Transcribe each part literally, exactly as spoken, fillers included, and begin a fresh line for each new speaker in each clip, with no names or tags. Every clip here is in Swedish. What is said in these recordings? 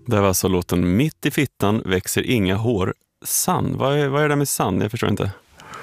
Det var så låten Mitt i fittan växer inga hår. Sann, vad är, vad är det med sann? Jag förstår inte.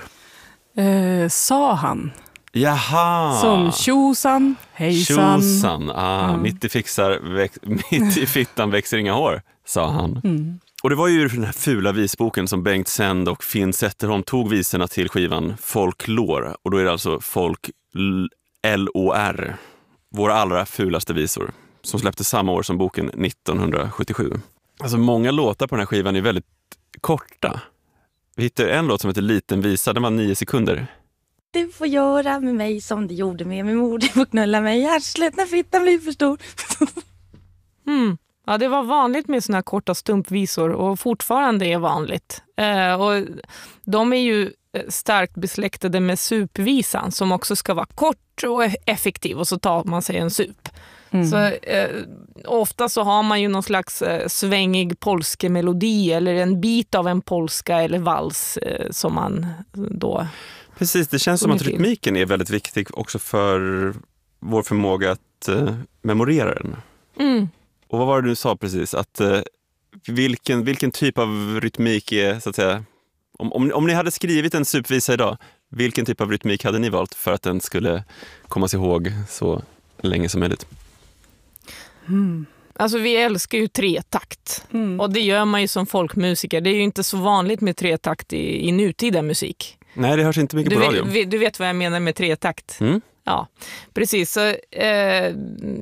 Eh, sa han.
Jaha!
Som tjosan, hejsan.
Tjosan, ah,
Mm.
mitt, i fixar, väx, mitt i fittan växer inga hår, sa han.
Mm.
Och det var ju den här fula visboken som Bengt Sänd och Finn Zetterholm tog visorna till skivan Folklore. Och då är det alltså Folk L O R, våra allra fulaste visor, som släpptes samma år som boken nittonhundrasjuttiosju. Alltså många låtar på den här skivan är väldigt korta. Vi hittar en låt som heter Liten visa, den var nio sekunder.
Du får göra med mig som du gjorde med min mor. Du får knulla mig i arslet när fittan blir för stor.
Mm. Ja, det var vanligt med såna här korta stumpvisor och fortfarande är vanligt. Eh, och de är ju starkt besläktade med supvisan som också ska vara kort och effektiv och så tar man sig en sup. Mm. Så eh, ofta så har man ju någon slags eh, svängig polske melodi eller en bit av en polska eller vals eh, som man då...
Precis, det känns som att rytmiken är väldigt viktig också för vår förmåga att eh, memorera den.
Mm.
Och vad var det du sa precis? Att eh, vilken, vilken typ av rytmik är, så att säga, om, om, om ni hade skrivit en supvisa idag, vilken typ av rytmik hade ni valt för att den skulle komma sig ihåg så länge som möjligt?
Mm. Alltså vi älskar ju tretakt. Mm. Och det gör man ju som folkmusiker. Det är ju inte så vanligt med tretakt i, i nutida musik.
Nej, det hörs inte mycket
du
på radio.
Vet, du vet vad jag menar med tretakt.
Mm.
Ja, precis. Så, eh,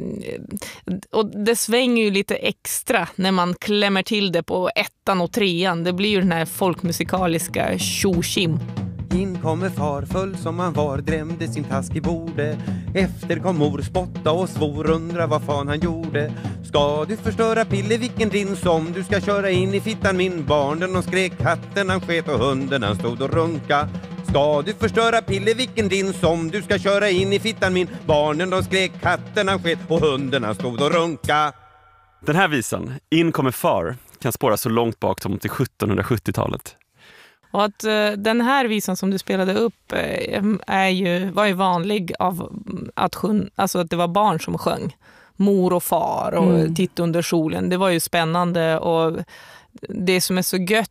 och det svänger ju lite extra när man klämmer till det på ettan och trean. Det blir ju den här folkmusikaliska tjokim.
In kommer far full som han var, drämde sin task i bordet. Efter kom mor spotta och svor, undra vad fan han gjorde. Ska du förstöra pillevicken din som du ska köra in i fittan min? Barnen de skrek, katten han sket och hunden han stod och runka. Ska du förstöra pillevicken din som du ska köra in i fittan min? Barnen de skrek, katten han sket och hunden han stod och runka.
Den här visan, In kommer far, kan spåra så långt bak som till sjuttonhundrasjuttiotalet.
Och att uh, den här visan som du spelade upp uh, är ju, var ju vanlig av att, sjung, alltså att det var barn som sjöng. Mor och far och mm. Titt under solen. Det var ju spännande och det som är så gött